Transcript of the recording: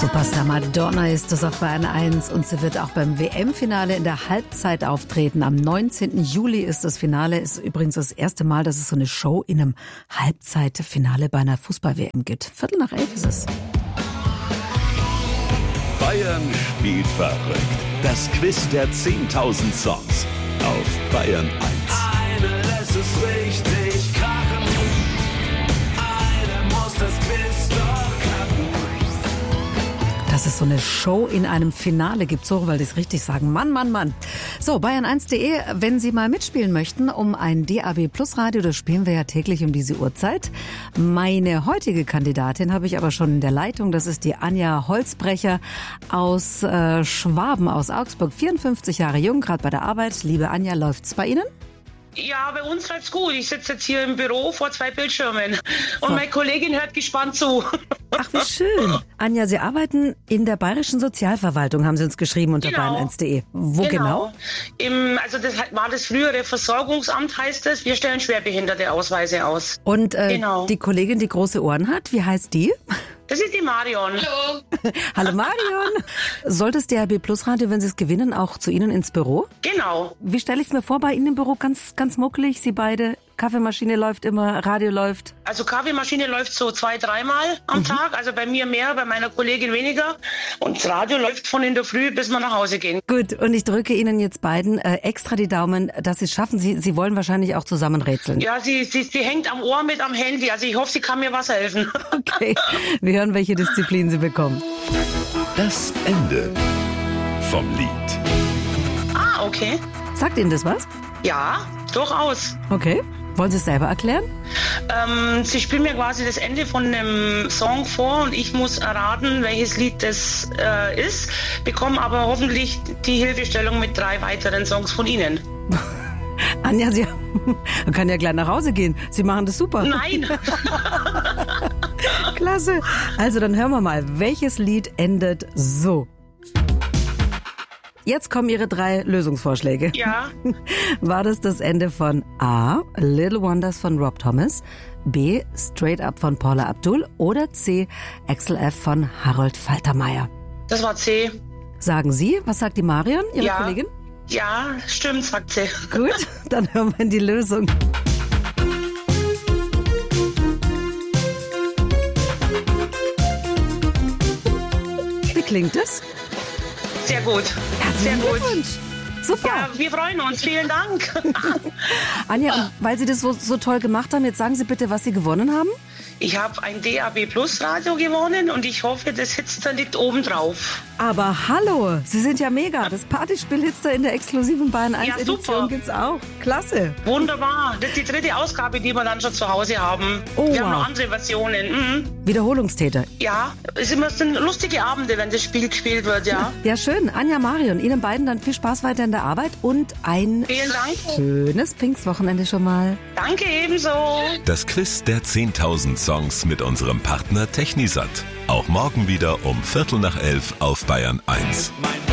Superstar Madonna ist das auf Bayern 1 und sie wird auch beim WM-Finale in der Halbzeit auftreten. Am 19. Juli ist das Finale. Ist übrigens das erste Mal, dass es so eine Show in einem Halbzeitfinale bei einer Fußball-WM gibt. 11:15 ist es. Bayern spielt verrückt. Das Quiz der 10.000 Songs auf Bayern 1. Eine lässt es richtig krachen. Eine muss das Quiz doch knacken. Dass es so eine Show in einem Finale gibt, so weil die es richtig sagen. Mann, Mann, Mann. So, bayern1.de, wenn Sie mal mitspielen möchten, um ein DAB Plus Radio, das spielen wir ja täglich um diese Uhrzeit. Meine heutige Kandidatin habe ich aber schon in der Leitung. Das ist die Anja Holzbrecher aus Schwaben, aus Augsburg. 54 Jahre jung, gerade bei der Arbeit. Liebe Anja, läuft's bei Ihnen? Ja, bei uns läuft's gut. Ich sitze jetzt hier im Büro vor 2 Bildschirmen und meine Kollegin hört gespannt zu. Ach, wie schön. Anja, Sie arbeiten in der Bayerischen Sozialverwaltung, haben Sie uns geschrieben unter bayern1.de. Wo genau? Also das war das frühere Versorgungsamt, heißt es. Wir stellen Schwerbehinderte-Ausweise aus. Und die Kollegin, die große Ohren hat, wie heißt die? Das ist die Marion. Hallo. Hallo Marion. Sollte das DAB Plus Radio, wenn Sie es gewinnen, auch zu Ihnen ins Büro? Genau. Wie stelle ich es mir vor bei Ihnen im Büro? Ganz muckelig, Sie beide? Kaffeemaschine läuft immer, Radio läuft? Also Kaffeemaschine läuft so 2-3 Mal am Tag. Also bei mir mehr, bei meiner Kollegin weniger. Und das Radio läuft von in der Früh, bis wir nach Hause gehen. Gut, und ich drücke Ihnen jetzt beiden extra die Daumen, dass Sie es schaffen. Sie wollen wahrscheinlich auch zusammen rätseln. Ja, sie hängt am Ohr mit am Handy. Also ich hoffe, sie kann mir was helfen. Okay, wir hören, welche Disziplin Sie bekommen. Das Ende vom Lied. Ah, okay. Sagt Ihnen das was? Ja, durchaus. Okay. Wollen Sie es selber erklären? Sie spielen mir quasi das Ende von einem Song vor und ich muss erraten, welches Lied das ist, bekomme aber hoffentlich die Hilfestellung mit 3 weiteren Songs von Ihnen. Anja, man kann ja gleich nach Hause gehen. Sie machen das super. Nein! Klasse. Also dann hören wir mal, welches Lied endet so? Jetzt kommen Ihre 3 Lösungsvorschläge. Ja. War das Ende von A, Little Wonders von Rob Thomas, B, Straight Up von Paula Abdul oder C, Axel F. von Harold Faltermeier? Das war C. Sagen Sie, was sagt die Marion, Ihre Kollegin? Ja, stimmt, sagt sie. Gut, dann hören wir in die Lösung. Wie klingt es? Sehr gut. Herzlichen Sehr gut. Glückwunsch. Super. Ja, wir freuen uns. Vielen Dank. Anja, und weil Sie das so toll gemacht haben, jetzt sagen Sie bitte, was Sie gewonnen haben. Ich habe ein DAB Plus Radio gewonnen und ich hoffe, das Hitster liegt oben drauf. Aber hallo, Sie sind ja mega. Das Partyspiel Hitster in der exklusiven Bayern 1 Edition gibt's auch. Klasse. Wunderbar. Das ist die 3. Ausgabe, die wir dann schon zu Hause haben. Oh, wir haben noch andere Versionen. Wiederholungstäter. Ja, es sind lustige Abende, wenn das Spiel gespielt wird, ja. Ja, schön. Anja, Marion, Ihnen beiden dann viel Spaß weiter in der Arbeit und ein Vielen Dank. schönes Pfingstwochenende schon mal. Danke ebenso. Das Quiz der 10.000 Songs mit unserem Partner Technisat. Auch morgen wieder um 11:15 auf Bayern 1.